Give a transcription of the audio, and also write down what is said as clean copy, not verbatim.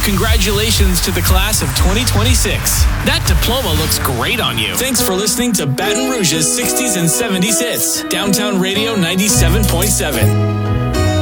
Congratulations to the class of 2026. That diploma looks great on you. Thanks for listening to Baton Rouge's 60s and 70s hits. Downtown Radio 97.7.